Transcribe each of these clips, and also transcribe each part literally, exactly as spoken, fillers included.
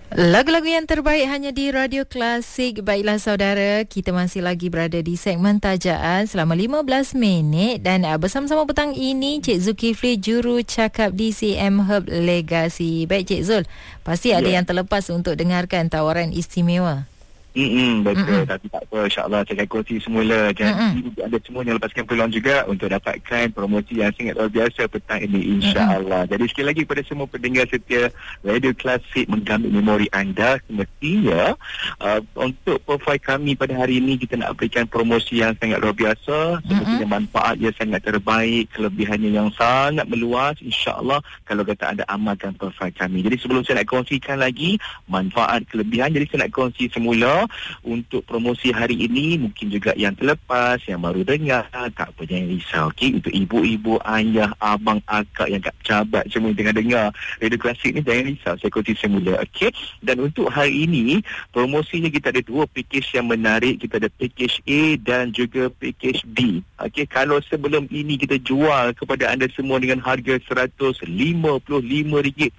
Lagu-lagu yang terbaik hanya di Radio Klasik. Baiklah saudara, kita masih lagi berada di segmen Tajaan selama lima belas minit dan uh, bersama-sama petang ini Cik Zulkifli, juru cakap D C M Herb Legacy. Baik Cik Zul, pasti yeah. ada yang terlepas untuk dengarkan tawaran istimewa. Hmm, betul. Mm-mm. Tapi tak apa, insyaAllah saya akan kongsi semula. Jadi ada semua yang lepaskan peluang juga untuk dapatkan promosi yang sangat luar biasa petang ini, insyaAllah. Mm-mm. Jadi sekali lagi kepada semua pendengar setia Radio Klasik, menggamit memori anda, semestinya uh, untuk profil kami pada hari ini kita nak berikan promosi yang sangat luar biasa. Semestinya manfaat yang sangat terbaik, kelebihannya yang sangat meluas, insyaAllah kalau kata anda amalkan profil kami. Jadi sebelum saya nak kongsikan lagi manfaat, kelebihan, jadi saya nak kongsi semula untuk promosi hari ini. Mungkin juga yang terlepas, yang baru dengar, tak apa, jangan risau. Okay? Untuk ibu-ibu, ayah, abang, akak yang kat pejabat semua yang tengah dengar Radio Klasik ni, jangan risau, saya kongsi semula. Okay? Dan untuk hari ini promosinya kita ada dua package yang menarik. Kita ada package A dan juga package B. Okay? Kalau sebelum ini kita jual kepada anda semua dengan harga seratus lima puluh lima ringgit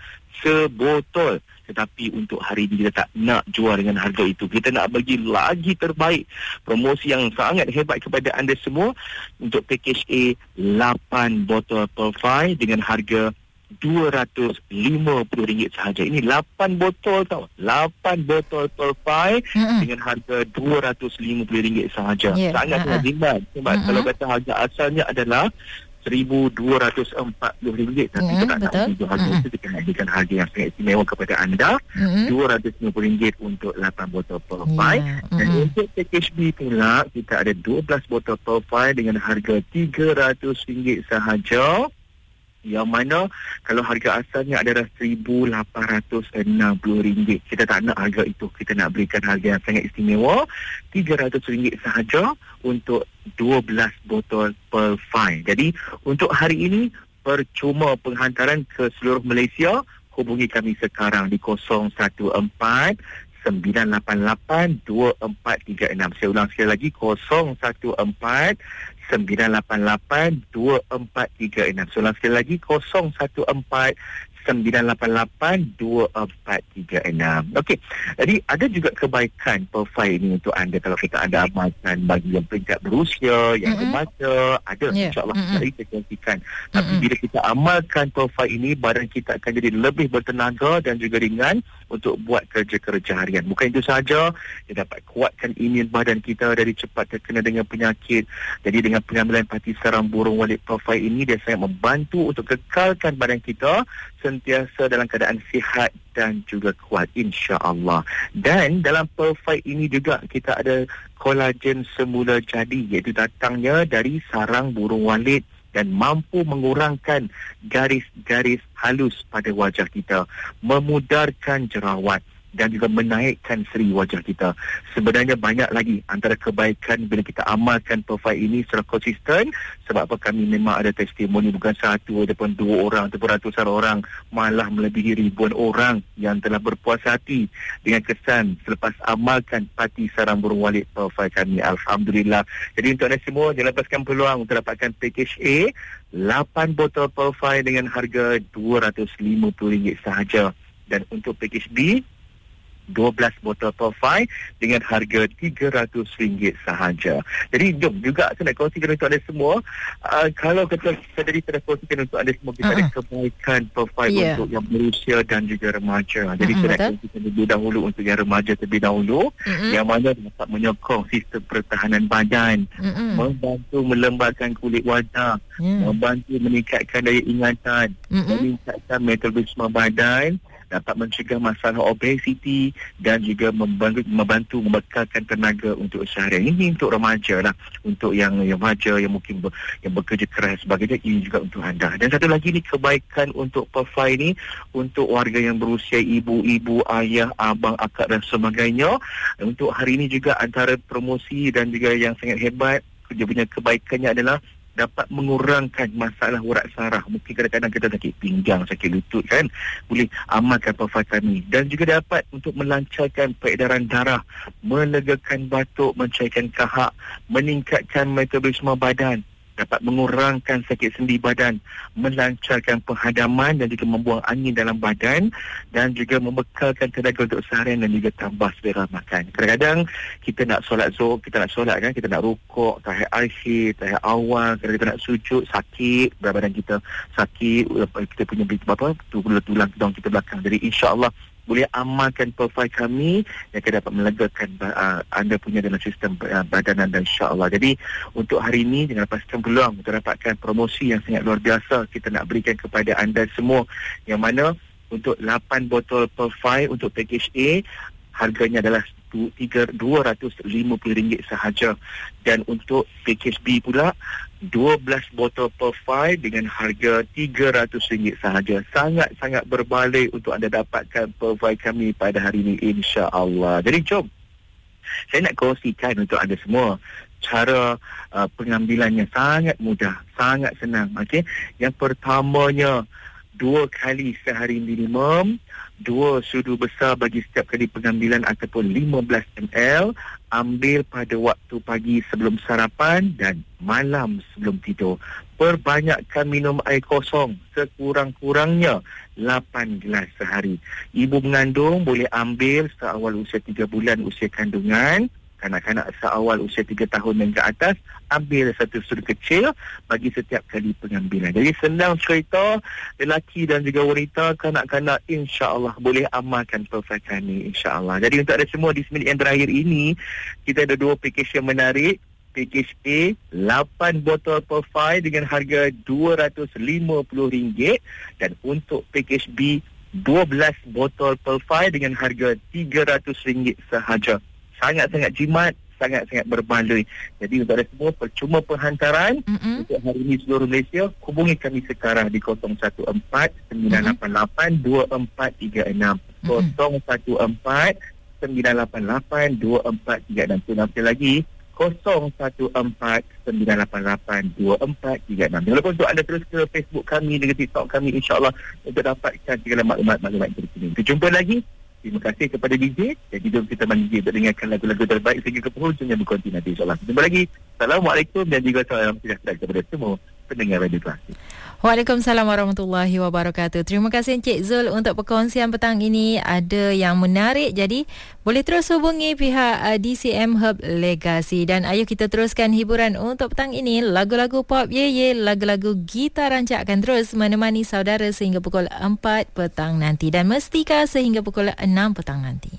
sebotol, tetapi untuk hari ini kita tak nak jual dengan harga itu. Kita nak bagi lagi terbaik, promosi yang sangat hebat kepada anda semua. Untuk package A, lapan botol Perfai dengan harga dua ratus lima puluh ringgit sahaja. Ini lapan botol tau. lapan botol Perfai mm-hmm. dengan harga dua ratus lima puluh ringgit sahaja. Yeah. Sangat sangat hebat. Sebab mm-hmm. kalau kata harga asalnya adalah seribu dua ratus empat puluh ringgit, tapi mm, kita tak nak jual harga mm-hmm. itu. Kita nak berikan harga yang sangat istimewa kepada anda, mm-hmm. dua ratus lima puluh ringgit untuk lapan botol Perfai. Yeah. Mm-hmm. Dan untuk package B pula, kita ada dua belas botol Perfai dengan harga tiga ratus ringgit sahaja. Yang mana kalau harga asalnya adalah seribu lapan ratus enam puluh ringgit. Kita tak nak harga itu. Kita nak berikan harga yang sangat istimewa, tiga ratus ringgit sahaja untuk dua belas botol Perfai. Jadi untuk hari ini percuma penghantaran ke seluruh Malaysia. Hubungi kami sekarang di kosong satu empat sembilan lapan lapan dua empat tiga enam. Saya ulang sekali lagi, kosong satu empat sembilan lapan lapan dua empat tiga enam. Saya ulang sekali lagi, kosong satu empat sembilan lapan lapan dua empat tiga enam. Okey. Jadi ada juga kebaikan Perfai ini untuk anda kalau kita anda amalkan. Bagi yang peringkat berusia, yang mm-hmm. remaja, ada yeah. insya-Allah mm-hmm. kita akan kongsikan. Mm-hmm. Tapi bila kita amalkan Perfai ini, badan kita akan jadi lebih bertenaga dan juga ringan untuk buat kerja-kerja harian. Bukan itu sahaja, dia dapat kuatkan imun badan kita dari cepat terkena dengan penyakit. Jadi dengan pengambilan parti sarang burung walet Perfai ini, dia sangat membantu untuk kekalkan badan kita sentiasa dalam keadaan sihat dan juga kuat, insya-Allah. Dan dalam Perfai ini juga kita ada kolagen semula jadi, iaitu datangnya dari sarang burung walet dan mampu mengurangkan garis-garis halus pada wajah kita, memudarkan jerawat dan juga menaikkan seri wajah kita. Sebenarnya banyak lagi antara kebaikan bila kita amalkan Perfai ini secara konsisten. Sebab apa, kami memang ada testimoni bukan satu ataupun dua orang ataupun ratusan orang, malah melebihi ribuan orang yang telah berpuas hati dengan kesan selepas amalkan parti sarang burung walet Perfai kami. Alhamdulillah. Jadi untuk anda semua, jangan lepaskan peluang untuk dapatkan package A, lapan botol Perfai dengan harga dua ratus lima puluh ringgit sahaja. Dan untuk package B, dua belas botol Perfai dengan harga tiga ratus ringgit sahaja. Jadi jom juga saya nak kongsikan untuk anda semua. Uh, kalau kata saya tadi saya nak kongsikan untuk anda semua, kita uh-huh. ada kebaikan Perfai yeah. untuk yang berusia dan juga remaja. Jadi uh-huh, saya nak kongsikan terlebih dahulu untuk yang remaja terlebih dahulu, uh-huh. yang mana dapat menyokong sistem pertahanan badan, uh-huh. membantu melembabkan kulit wajah, uh-huh. membantu meningkatkan daya ingatan, uh-huh. meningkatkan metabolisme badan, dapat mencegah masalah obesiti dan juga membantu, membantu membekalkan tenaga untuk seharian. Ini untuk remaja lah. Untuk yang yang remaja yang mungkin ber, yang bekerja keras sebagainya, ini juga untuk anda. Dan satu lagi ni kebaikan untuk Perfai ni untuk warga yang berusia, ibu-ibu, ayah, abang, akak dan sebagainya. Untuk hari ini juga antara promosi dan juga yang sangat hebat, dia punya kebaikannya adalah dapat mengurangkan masalah urat saraf. Mungkin kadang-kadang kita sakit pinggang, sakit lutut kan, boleh amalkan Perfai kami. Dan juga dapat untuk melancarkan peredaran darah, melegakan batuk, mencairkan kahak, meningkatkan metabolisme badan, dapat mengurangkan sakit sendi badan, melancarkan penghadaman dan juga membuang angin dalam badan, dan juga membekalkan tenaga untuk seharian dan juga tambah selera makan. Kadang-kadang kita nak solat zuhur, kita nak solat kan, kita nak rukuk, tahiyat akhir, tahiyat awal, kadang kita nak sujud, sakit, badan kita sakit, kita punya apa, tulang tulang kita belakang. Jadi insya-Allah boleh amalkan profil kami yang akan dapat melegakan uh, anda punya dalam sistem uh, badan anda, insya-Allah. Jadi untuk hari ini jangan lepaskan peluang untuk dapatkan promosi yang sangat luar biasa kita nak berikan kepada anda semua, yang mana untuk lapan botol profil untuk package A harganya adalah dua ratus lima puluh ringgit sahaja, dan untuk package B pula dua belas botol profil dengan harga tiga ratus ringgit sahaja. Sangat-sangat berbalik untuk anda dapatkan profil kami pada hari ini, insya-Allah. Jadi jom, saya nak kongsikan untuk anda semua cara uh, pengambilannya sangat mudah, sangat senang. Okey, yang pertamanya, dua kali sehari minimum, dua sudu besar bagi setiap kali pengambilan ataupun lima belas mililiter, ambil pada waktu pagi sebelum sarapan dan malam sebelum tidur. Perbanyakkan minum air kosong, sekurang-kurangnya lapan gelas sehari. Ibu mengandung boleh ambil seawal usia tiga bulan usia kandungan. Kanak-kanak seawal usia tiga tahun dan ke atas, ambil satu sudu kecil bagi setiap kali pengambilan. Jadi senang cerita, lelaki dan juga wanita, kanak-kanak insya-Allah boleh amalkan profil kami, insya-Allah. Jadi untuk anda semua di seminit yang terakhir ini, kita ada dua package yang menarik. Package A, lapan botol profil dengan harga dua ratus lima puluh ringgit, dan untuk package B, dua belas botol profil dengan harga tiga ratus ringgit sahaja. Sangat-sangat jimat, sangat-sangat berbaloi. Jadi untuk anda semua, percuma penghantaran mm-hmm. untuk hari ini seluruh Malaysia, hubungi kami sekarang di kosong satu empat sembilan lapan lapan dua empat tiga enam. kosong satu empat sembilan lapan lapan dua empat tiga enam. Sekali lagi, kosong satu empat sembilan lapan lapan dua empat tiga enam. Jangan lupa untuk anda terus ke Facebook kami dengan TikTok kami, insya-Allah, untuk dapatkan segala maklumat-maklumat terkini. Kita jumpa lagi. Terima kasih kepada D J. Jadi jom kita main D J untuk dengarkan lagu-lagu terbaik sehingga ke penghujung yang berkonti nanti, insyaAllah. Jumpa lagi. Assalamualaikum dan juga salam sejahtera kepada semua pendengar Radio Klasik. Waalaikumsalam warahmatullahi wabarakatuh. Terima kasih Encik Zul untuk perkongsian petang ini. Ada yang menarik, jadi boleh terus hubungi pihak uh, D C M Herb Legacy. Dan ayo kita teruskan hiburan untuk petang ini. Lagu-lagu pop ye ye, lagu-lagu gitar rancak akan terus menemani saudara sehingga pukul empat petang nanti, dan mestika sehingga pukul enam petang nanti.